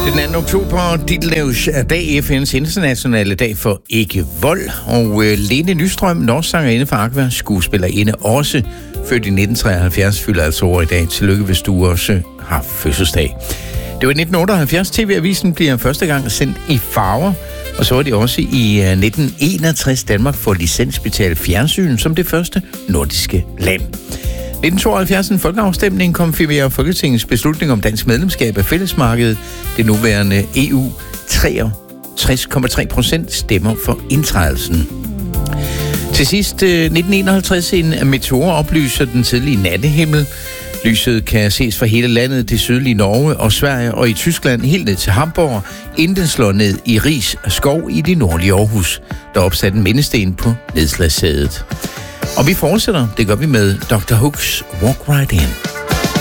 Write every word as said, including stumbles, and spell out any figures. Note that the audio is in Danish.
Den anden oktober, Ditlevs dag, F N's internationale dag for ikke-vold. Og øh, Lene Nystrøm, norsk sangerinde fra Aqua, skuespillerinde også, født i nitten treoghalvfjerds, fylder altså år i dag. Tillykke, hvis du også har fødselsdag. Det var i nitten otteoghalvfjerds, T V-avisen bliver første gang sendt i farver. Og så var det også i nitten enogtres, Danmark får licensbetalt fjernsyn som det første nordiske land. nitten tooghalvfjerds, en folkeafstemning konfirmerer Folketingets beslutning om dansk medlemskab af fællesmarkedet. Det nuværende E U, treogtres komma tre procent stemmer for indtrædelsen. Til sidst, nitten enoghalvtreds, en meteor oplyser den tidlige nattehimmel. Lyset kan ses fra hele landet, det sydlige Norge og Sverige og i Tyskland helt ned til Hamburg, inden den slår ned i Ris skov i det nordlige Aarhus, der opsat en mindesten på nedslagssædet. Og vi fortsætter, det gør vi med doktor Hooks Walk Right In.